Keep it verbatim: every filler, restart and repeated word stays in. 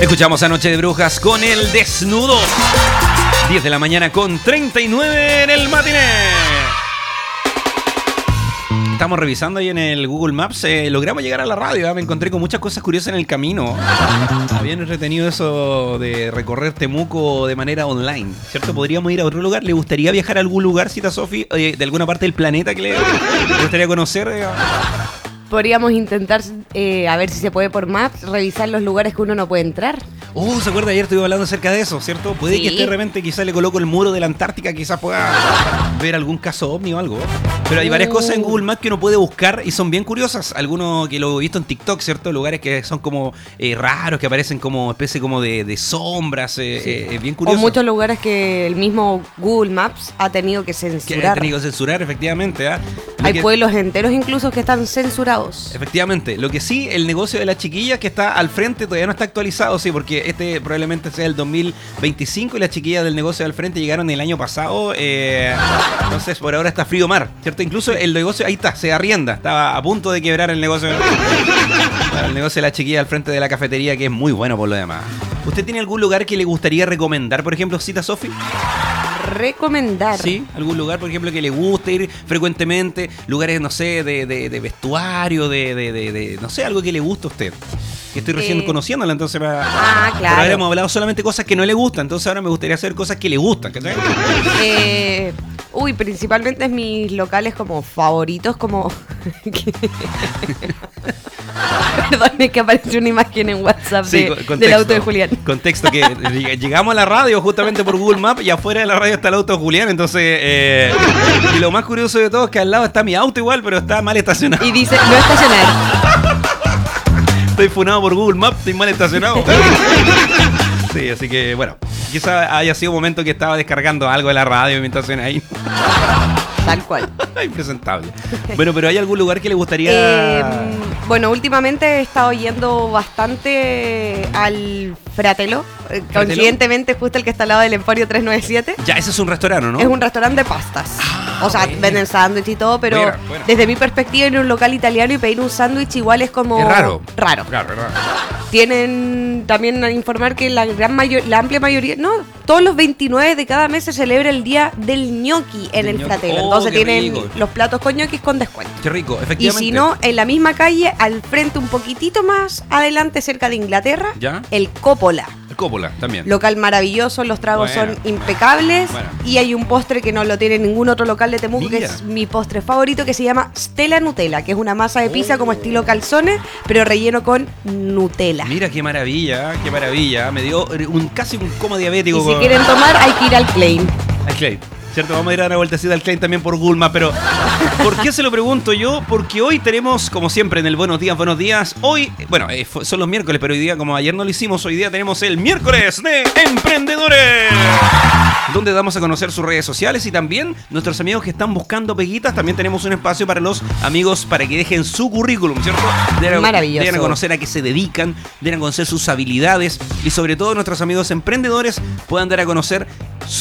Escuchamos a Noche de Brujas con El Desnudo. diez de la mañana con treinta y nueve en el matiné. Estamos revisando ahí en el Google Maps. Eh, logramos llegar a la radio. ¿eh? Me encontré con muchas cosas curiosas en el camino. Habían retenido eso de recorrer Temuco de manera online, ¿cierto? Podríamos ir a otro lugar. ¿Le gustaría viajar a algún lugar, Cita Sofi, eh, de alguna parte del planeta que le, le gustaría conocer? Eh? Podríamos intentar, eh, a ver si se puede por Maps, revisar los lugares que uno no puede entrar. Oh, ¿se acuerda? Ayer estuve hablando acerca de eso, ¿cierto? Puede Sí. que esté de repente, quizás le coloco el muro de la Antártica, quizás pueda ver algún caso ovni o algo. Pero hay varias Uh. cosas en Google Maps que uno puede buscar y son bien curiosas. Algunos que lo he visto en TikTok, ¿cierto? Lugares que son como eh, raros, que aparecen como especie como de, de sombras, eh, Sí. eh, bien O curioso. muchos lugares que el mismo Google Maps ha tenido que Que han censurar. tenido que censurar, efectivamente. ¿ah? Lo Hay que- pueblos enteros incluso que están censurados. Efectivamente, lo que sí, el negocio de las chiquillas que está al frente todavía no está actualizado, sí, porque este probablemente sea el dos mil veinticinco y las chiquillas del negocio del frente llegaron el año pasado, eh, entonces por ahora está frío mar, ¿cierto? Incluso el negocio, ahí está, se arrienda, estaba a punto de quebrar el negocio, el negocio de la chiquilla al frente de la cafetería, que es muy bueno por lo demás. ¿Usted tiene algún lugar que le gustaría recomendar, por ejemplo, Cita Sofi? Recomendar. Sí, algún lugar, por ejemplo, que le guste ir frecuentemente, lugares, no sé, de, de, de vestuario, de, de, de, de, no sé, algo que le guste a usted. Que estoy recién Eh, conociéndola, entonces para, Ah, por claro. ahora hemos hablado solamente cosas que no le gustan, entonces ahora me gustaría hacer cosas que le gustan, ¿cachai? Eh, uy, principalmente mis locales como favoritos, como... Perdón, es que apareció una imagen en WhatsApp Sí, de- con- del contexto. auto de Julián. Contexto que lleg- llegamos a la radio justamente por Google Maps y afuera de la radio está el auto de Julián, entonces... eh, y lo más curioso de todo es que al lado está mi auto igual, pero está mal estacionado. Y dice, no estacionar. Estoy funado por Google Maps, estoy mal estacionado. Sí, así que bueno, quizá haya sido un momento que estaba descargando algo de la radio y me estacioné ahí. Tal cual. Impresentable. Bueno, pero ¿hay algún lugar que le gustaría...? Eh, bueno, últimamente he estado yendo bastante al Fratello. eh, ¿Fratello? Coincidentemente, justo el que está al lado del Emporio trescientos noventa y siete. Ya, ese es un restaurante, ¿no? Es un restaurante de pastas. o sea, bueno. venden sándwich y todo, pero Buena, buena. desde mi perspectiva, ir a un local italiano y pedir un sándwich igual es como... Es raro. Raro. Claro, raro. Tienen también a informar que la gran mayor, la amplia mayoría, no, todos los veintinueve de cada mes se celebra el día del gnocchi en Del el gnocchi. Fratello. Oh, Entonces qué tienen rico. los platos con gnocchis con descuento. Qué rico, Y efectivamente. si no, en la misma calle, al frente, un poquitito más adelante, cerca de Inglaterra, ¿Ya? el Coppola. El Coppola también. Local maravilloso, los tragos Bueno. son impecables. Bueno. Y hay un postre que no lo tiene ningún otro local de Temuco, que Mira. es mi postre favorito, que se llama Stella Nutella, que es una masa de pizza Oh. como estilo calzones, pero relleno con Nutella. Mira qué maravilla, qué maravilla. Me dio un casi un coma diabético. Y si con- quieren tomar, hay que ir al Klein. Al Klein. ¿Cierto? Vamos a ir a dar una vueltecita al Klein también por Google Maps, pero ¿por qué se lo pregunto yo? Porque hoy tenemos, como siempre, en el Buenos Días, Buenos Días. Hoy, bueno, eh, fue- son los miércoles, pero hoy día, como ayer no lo hicimos, hoy día tenemos el miércoles de Emprendedores, donde damos a conocer sus redes sociales y también nuestros amigos que están buscando peguitas. También tenemos un espacio para los amigos para que dejen su currículum, ¿cierto? Den a- Maravilloso. Den a conocer a qué se dedican, den a conocer sus habilidades y sobre todo nuestros amigos emprendedores puedan dar a conocer